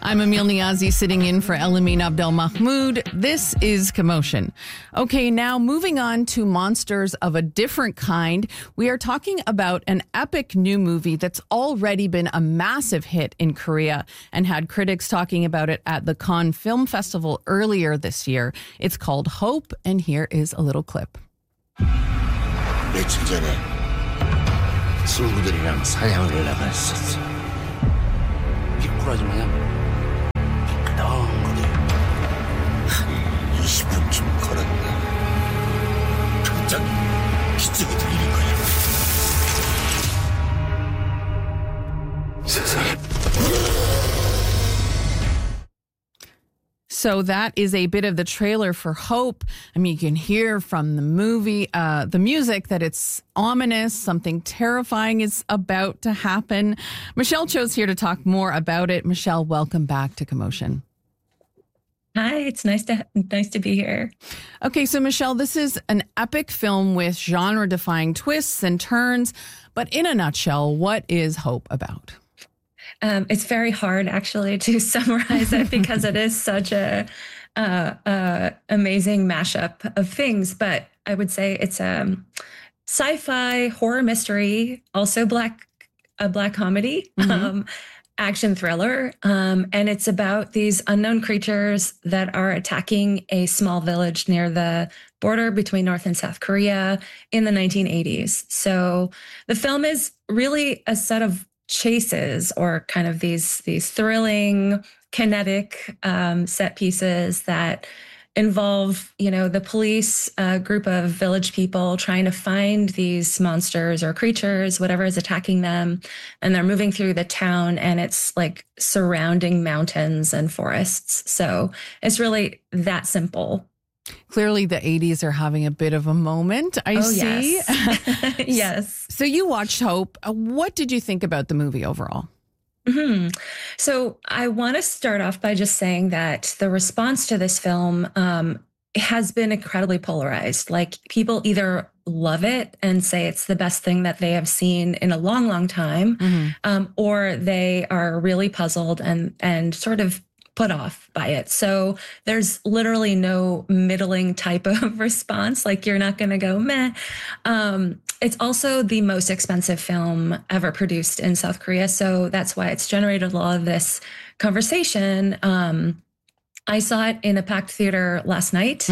I'm Emil Niazi sitting in for Elamine Abdel Mahmoud. This is Commotion. Okay, now moving on to monsters of a different kind. We are talking about an epic new movie that's already been a massive hit in Korea and had critics talking about it at the Cannes Film Festival earlier this year. It's called Hope, and here is a little clip. 며칠 전에 친구들이랑 사냥을 나갔었어. 미꾸라지 마냥 미끄덩거리 한 20분쯤 걸었다. 갑자기 기적이 들리는 거야. 세상에. So that is a bit of the trailer for Hope. I mean, you can hear from the movie, the music, that it's ominous. Something terrifying is about to happen. Michelle Cho's here to talk more about it. Michelle, welcome back to Commotion. Hi, it's nice to be here. Okay, so Michelle, this is an epic film with genre-defying twists and turns. But in a nutshell, what is Hope about? It's very hard, actually, to summarize it because it is such a amazing mashup of things. But I would say it's a sci-fi horror mystery, also a black comedy, action thriller, and it's about these unknown creatures that are attacking a small village near the border between North and South Korea in the 1980s. So the film is really a set of chases, or kind of these thrilling, kinetic set pieces that involve, the police, a group of village people trying to find these monsters or creatures, whatever is attacking them. And they're moving through the town, and it's like surrounding mountains and forests. So it's really that simple. Clearly, the 80s are having a bit of a moment, I see. Yes. Yes. So you watched Hope. What did you think about the movie overall? So I want to start off by just saying that the response to this film has been incredibly polarized. Like, people either love it and say it's the best thing that they have seen in a long, long time, or they are really puzzled and sort of put off by it. So there's literally no middling type of response. Like, you're not going to go meh. It's also the most expensive film ever produced in South Korea. So that's why it's generated a lot of this conversation. I saw it in a packed theater last night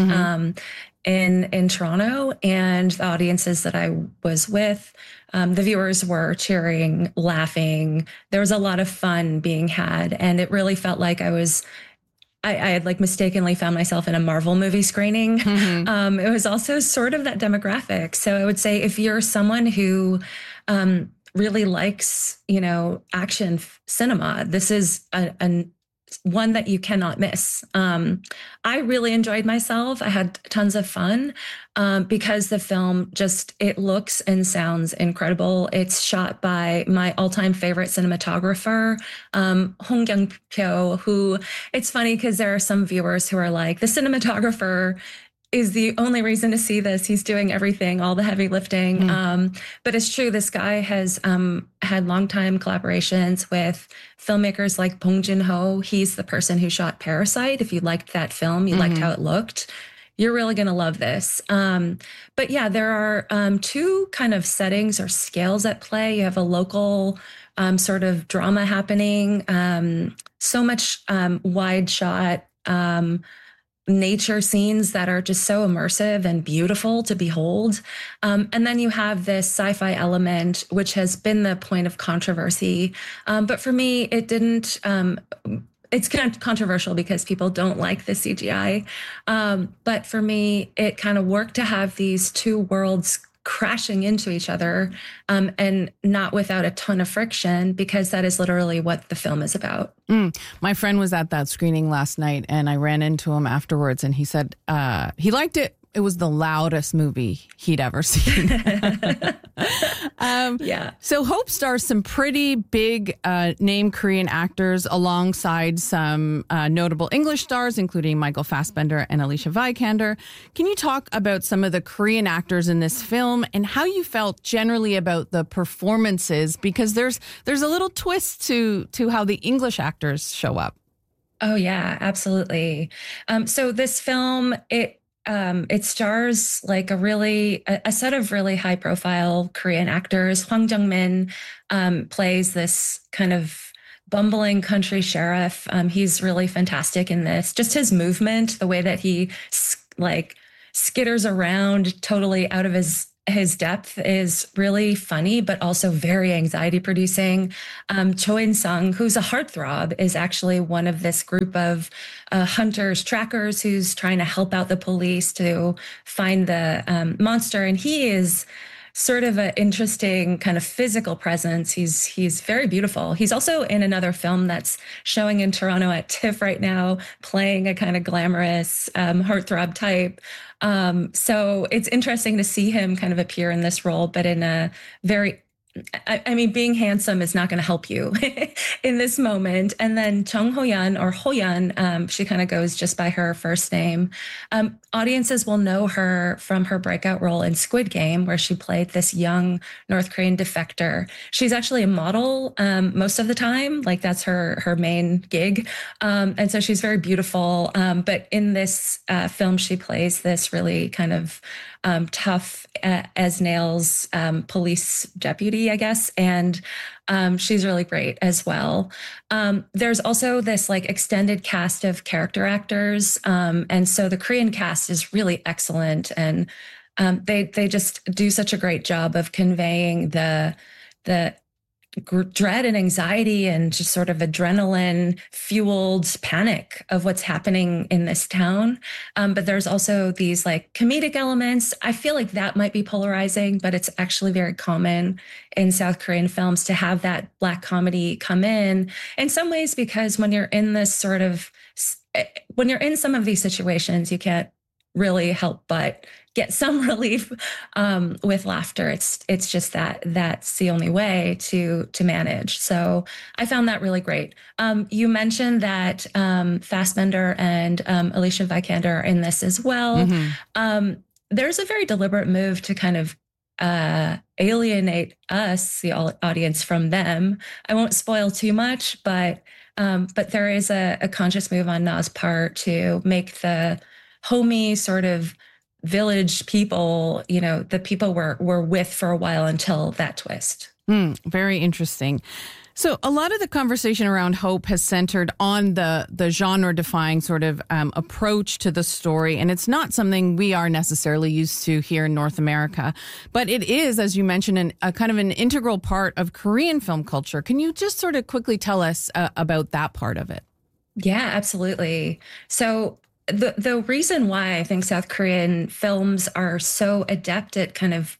in Toronto, and the audiences that I was with, the viewers were cheering, laughing. There was a lot of fun being had, and it really felt like I had like mistakenly found myself in a Marvel movie screening. It was also sort of that demographic. So I would say, if you're someone who really likes, action cinema, this is a one that you cannot miss. I really enjoyed myself. I had tons of fun because the film it looks and sounds incredible. It's shot by my all-time favorite cinematographer, Hong Kyung-pyo, who, it's funny because there are some viewers who are like, the cinematographer is the only reason to see this. He's doing everything, all the heavy lifting. But it's true. This guy has had longtime collaborations with filmmakers like Bong Joon-ho. He's the person who shot Parasite. If you liked that film, you liked how it looked, you're really going to love this. But yeah, there are two kind of settings or scales at play. You have a local sort of drama happening, so much wide shot, nature scenes that are just so immersive and beautiful to behold. And then you have this sci-fi element, which has been the point of controversy. But for me, it didn't, it's kind of controversial because people don't like the CGI. But for me, it kind of worked to have these two worlds crashing into each other, and not without a ton of friction, because that is literally what the film is about. My friend was at that screening last night, and I ran into him afterwards, and he said he liked it. It was the loudest movie he'd ever seen. Yeah. So Hope stars some pretty big name Korean actors alongside some notable English stars, including Michael Fassbender and Alicia Vikander. Can you talk about some of the Korean actors in this film and how you felt generally about the performances? Because there's a little twist to how the English actors show up. Oh yeah, absolutely. So this film, it stars like a set of really high profile Korean actors. Hwang Jung-min plays this kind of bumbling country sheriff. He's really fantastic in this. Just his movement, the way that he like skitters around totally out of his depth is really funny, but also very anxiety producing. Cho In-sung, who's a heartthrob, is actually one of this group of hunters, trackers, who's trying to help out the police to find the monster. And he is sort of an interesting kind of physical presence. He's very beautiful. He's also in another film that's showing in Toronto at TIFF right now, playing a kind of glamorous heartthrob type. So it's interesting to see him kind of appear in this role, but in a very, I mean, being handsome is not going to help you in this moment. And then Chung Ho-yeon, or Ho-yeon, she kind of goes just by her first name. Audiences will know her from her breakout role in Squid Game, where she played this young North Korean defector. She's actually a model most of the time, like that's her main gig. And so she's very beautiful. But in this film, she plays this really kind of tough as nails police deputy, I guess. And she's really great as well. There's also this like extended cast of character actors. And so the Korean cast is really excellent. And they just do such a great job of conveying the dread and anxiety and just sort of adrenaline fueled panic of what's happening in this town. But there's also these like comedic elements. I feel like that might be polarizing, but it's actually very common in South Korean films to have that Black comedy come in some ways, because when you're in some of these situations, you can't really help but get some relief with laughter. It's just that's the only way to manage. So I found that really great. You mentioned that Fassbender and Alicia Vikander are in this as well. Mm-hmm. There's a very deliberate move to kind of alienate us, the audience, from them. I won't spoil too much, but there is a conscious move on Na's part to make the homey sort of village people, the people we're with for a while until that twist. Very interesting. So a lot of the conversation around Hope has centered on the genre-defying sort of approach to the story, and it's not something we are necessarily used to here in North America. But it is, as you mentioned, a kind of an integral part of Korean film culture. Can you just sort of quickly tell us about that part of it? Yeah, absolutely. So the reason why I think South Korean films are so adept at kind of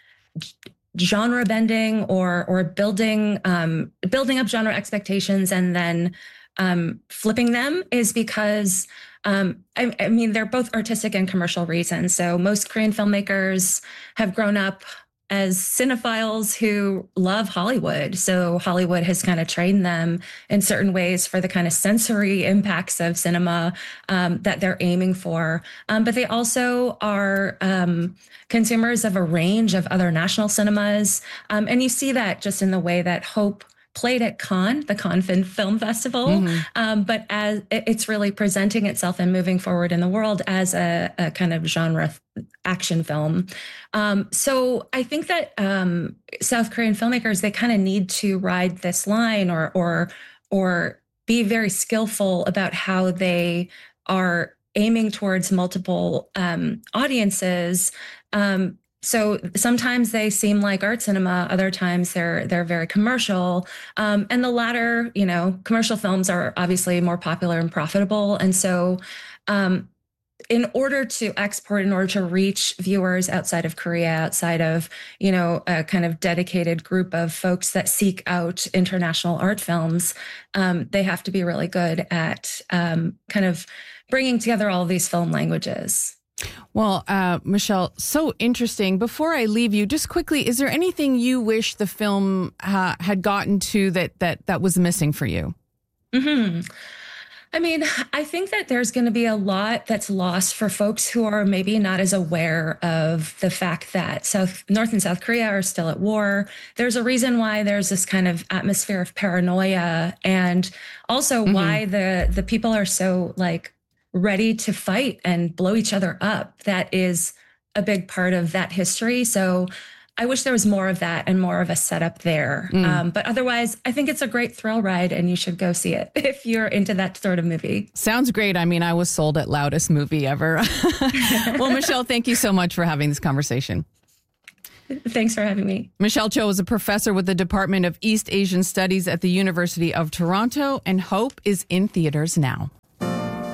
genre bending or building up genre expectations and then flipping them is because I mean, they're both artistic and commercial reasons. So most Korean filmmakers have grown up as cinephiles who love Hollywood. So Hollywood has kind of trained them in certain ways for the kind of sensory impacts of cinema that they're aiming for. But they also are consumers of a range of other national cinemas. And you see that just in the way that Hope played at Cannes, the Cannes Film Festival, mm-hmm. But as it's really presenting itself and moving forward in the world as a kind of genre action film. So I think that South Korean filmmakers, they kind of need to ride this line or be very skillful about how they are aiming towards multiple audiences. So sometimes they seem like art cinema, other times they're very commercial. And the latter, commercial films are obviously more popular and profitable. And so in order to export, in order to reach viewers outside of Korea, outside of, a kind of dedicated group of folks that seek out international art films, they have to be really good at kind of bringing together all of these film languages. Well, Michelle, so interesting. Before I leave you, just quickly, is there anything you wish the film had gotten to that was missing for you? Mm-hmm. I mean, I think that there's going to be a lot that's lost for folks who are maybe not as aware of the fact that North and South Korea are still at war. There's a reason why there's this kind of atmosphere of paranoia, and also why the people are so like ready to fight and blow each other up. That is a big part of that history. So I wish there was more of that and more of a setup there. But otherwise, I think it's a great thrill ride and you should go see it if you're into that sort of movie. Sounds great. I mean, I was sold at loudest movie ever. Well, Michelle, thank you so much for having this conversation. Thanks for having me. Michelle Cho is a professor with the Department of East Asian Studies at the University of Toronto, and Hope is in theaters now.